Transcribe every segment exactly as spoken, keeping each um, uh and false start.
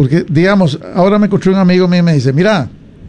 porque, digamos, ahora me encontré un amigo mío y me dice, mira,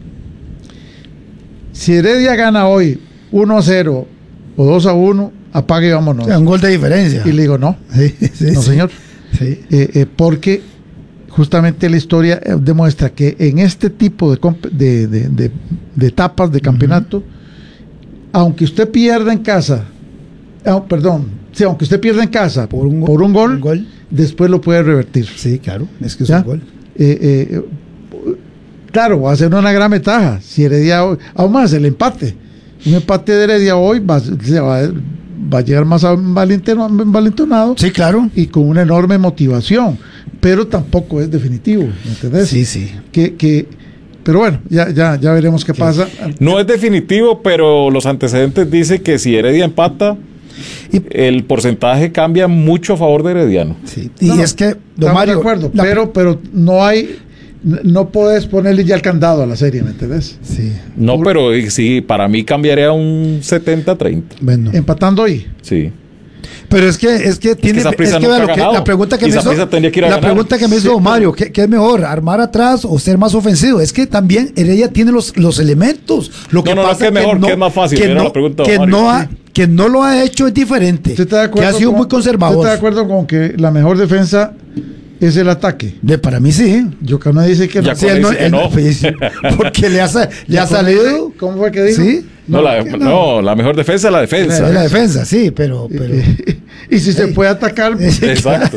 si Heredia gana hoy uno a cero o dos a uno, apague y vámonos. O sea, un gol de diferencia. Y le digo, no, Sí, sí, no sí. señor. Sí. Eh, eh, porque justamente la historia eh, demuestra que en este tipo de, comp- de, de, de, de etapas de campeonato, uh-huh. aunque usted pierda en casa, oh, perdón, sí, aunque usted pierda en casa por un, por un, gol, un gol, después lo puede revertir. Sí, claro, es que es ¿Ya? un gol. Eh, eh, claro, va a ser una gran ventaja. Si Heredia hoy, aún más el empate, un empate de Heredia hoy va, se va, va a llegar más envalentonado. Sí, claro. Y con una enorme motivación. Pero tampoco es definitivo, ¿me entendés? Sí, sí. Que, que, pero bueno, ya, ya, ya veremos qué pasa. No es definitivo, pero los antecedentes dicen que si Heredia empata, y el porcentaje cambia mucho a favor de Herediano. Sí. Y no, es que, don Mario, de acuerdo, la... pero, pero no hay, no puedes ponerle ya el candado a la serie, ¿me entendés? Sí. No, Por... pero sí, para mí cambiaría un setenta treinta. Bueno. Empatando hoy. Sí. Pero es que es que tiene es que, es que, no que la pregunta que me hizo que la pregunta que me hizo sí, Mario, ¿qué, ¿qué es mejor, armar atrás o ser más ofensivo? Es que también Heredia tiene los, los elementos. Lo que no, no, pasa no, que es mejor, no, que es más fácil. Que, no, la pregunta que, Mario. no ha, que no lo ha hecho es diferente. Que ha sido con, muy conservador. ¿Usted está de acuerdo con que la mejor defensa es el ataque? De, para mí sí. Yocano dice que no. Sí, él no, que él no. Porque le ha, le ha salido. ¿Cómo fue que dijo? Sí. No, no, la, no. no, la mejor defensa es la defensa. Es la defensa, sí, pero. pero... y si se puede atacar. Exacto.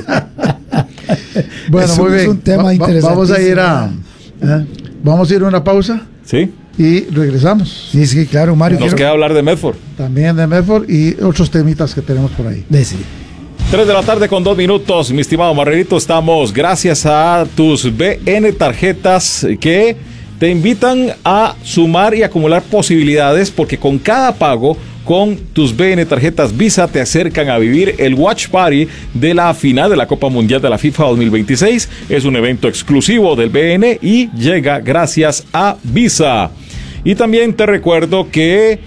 Bueno, es muy un, bien. Es un tema va, interesante. Vamos a ir a. ¿eh? Vamos a ir a una pausa. Sí. Y regresamos. Sí, sí, claro, Mario. Nos quiero... queda hablar de Medford. También de Medford y otros temitas que tenemos por ahí. De sí. tres de la tarde con dos minutos, mi estimado Marrerito. Estamos gracias a tus B N tarjetas que te invitan a sumar y acumular posibilidades, porque con cada pago con tus B N tarjetas Visa te acercan a vivir el Watch Party de la final de la Copa Mundial de la FIFA dos mil veintiséis. Es un evento exclusivo del B N y llega gracias a Visa. Y también te recuerdo que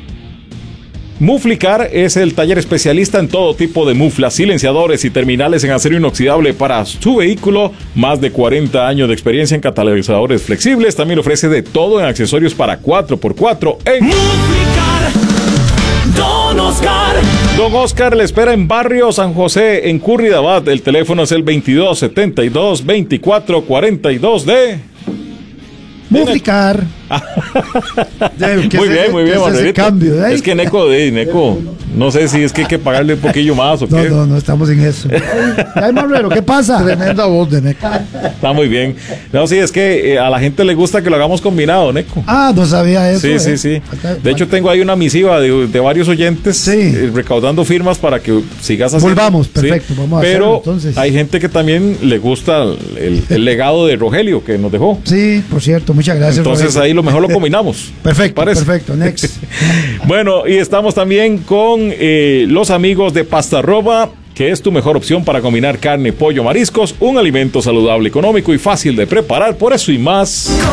Muflicar es el taller especialista en todo tipo de muflas, silenciadores y terminales en acero inoxidable para su vehículo. Más de cuarenta años de experiencia en catalizadores flexibles. También ofrece de todo en accesorios para cuatro por cuatro en Muflicar. Don Oscar. Don Oscar le espera en Barrio San José, en Curridabat. El teléfono es el veintidós setenta y dos veinticuatro cuarenta y dos de... Muflicar. Muy bien, muy bien, es, cambio, ¿eh? es que Neco, de Neco, no sé si es que hay que pagarle un poquillo más o no, qué. No, no, no estamos en eso. Ay, Marrero, ¿qué pasa? Tremenda voz de Neco. Está muy bien. No, sí, es que eh, a la gente le gusta que lo hagamos combinado, Neco. Ah, no sabía eso. Sí, eh. sí, sí. De hecho, tengo ahí una misiva de, de varios oyentes sí. eh, recaudando firmas para que sigas haciendo. Volvamos, perfecto. ¿Sí? Vamos a Pero hacerlo, entonces. Hay gente que también le gusta el, el legado de Rogelio que nos dejó. Sí, por cierto, muchas gracias. Entonces Rogelio. ahí lo mejor lo combinamos. Perfecto, perfecto, next. Bueno, y estamos también con eh, los amigos de Pasta Roba, que es tu mejor opción para combinar carne, pollo, mariscos, un alimento saludable, económico y fácil de preparar. Por eso y más.